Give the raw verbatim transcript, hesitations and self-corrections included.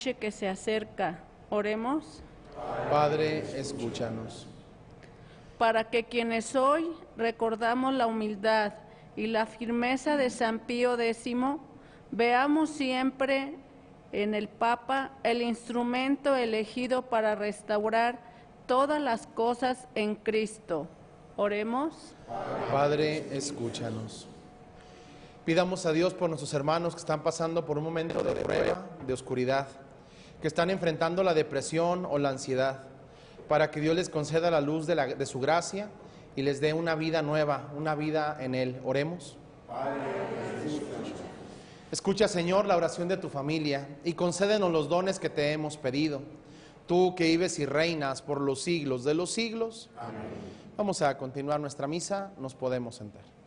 que se acerca, oremos. Padre, escúchanos. Para que quienes hoy recordamos la humildad y la firmeza de San Pío X, veamos siempre en el Papa el instrumento elegido para restaurar todas las cosas en Cristo. Oremos. Padre, escúchanos. Pidamos a Dios por nuestros hermanos que están pasando por un momento de prueba, de oscuridad, que están enfrentando la depresión o la ansiedad, para que Dios les conceda la luz de, la, de su gracia y les dé una vida nueva, una vida en Él. Oremos. Padre, escucha, Señor, la oración de tu familia y concédenos los dones que te hemos pedido. Tú que vives y reinas por los siglos de los siglos. Amén. Vamos a continuar nuestra misa, nos podemos sentar.